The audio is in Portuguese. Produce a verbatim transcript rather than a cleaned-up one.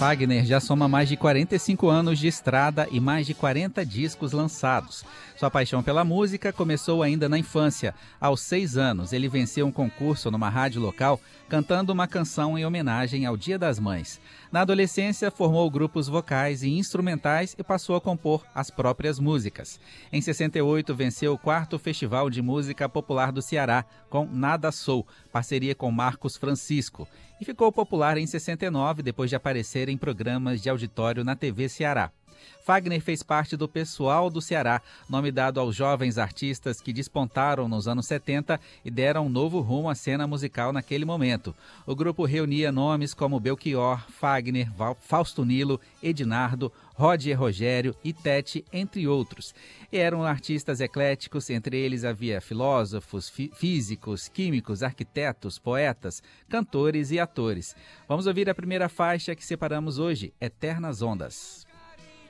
Fagner já soma mais de quarenta e cinco anos de estrada e mais de quarenta discos lançados. Sua paixão pela música começou ainda na infância. Aos seis anos, ele venceu um concurso numa rádio local, cantando uma canção em homenagem ao Dia das Mães. Na adolescência, formou grupos vocais e instrumentais e passou a compor as próprias músicas. Em sessenta e oito, venceu o quarto Festival de Música Popular do Ceará, com Nada Sou, parceria com Marcos Francisco. E ficou popular em sessenta e nove, depois de aparecer em programas de auditório na T V Ceará. Fagner fez parte do Pessoal do Ceará, nome dado aos jovens artistas que despontaram nos anos setenta e deram um novo rumo à cena musical naquele momento. O grupo reunia nomes como Belchior, Fagner, Fausto Nilo, Ednardo, Roger Rogério e Tete, entre outros. E eram artistas ecléticos, entre eles havia filósofos, fí- físicos, químicos, arquitetos, poetas, cantores e atores. Vamos ouvir a primeira faixa que separamos hoje, Eternas Ondas.